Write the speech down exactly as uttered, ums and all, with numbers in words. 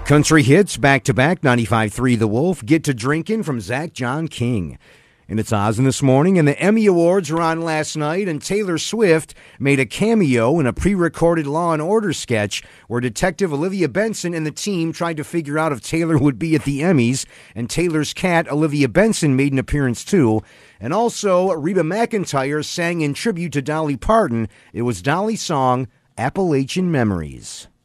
Country hits back-to-back, ninety-five point three The Wolf, Get to Drinkin' from Zach John King. And it's Oz in this morning, and the Emmy Awards were on last night, and Taylor Swift made a cameo in a pre-recorded Law and Order sketch where Detective Olivia Benson and the team tried to figure out if Taylor would be at the Emmys, and Taylor's cat, Olivia Benson, made an appearance too. And also, Reba McEntire sang in tribute to Dolly Parton. It was Dolly's song, Appalachian Memories.